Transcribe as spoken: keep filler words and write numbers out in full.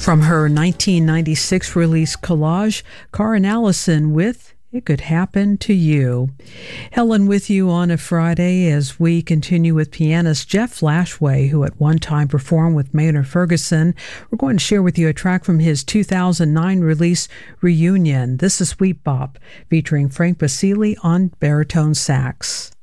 From her nineteen ninety-six release Collage, Karen Allison with It Could Happen to You. Helen with you on a Friday as we continue with pianist Jeff Lashway, who at one time performed with Maynard Ferguson. We're going to share with you a track from his two thousand nine release Reunion. This is Sweet Bop, featuring Frank Basile on baritone sax.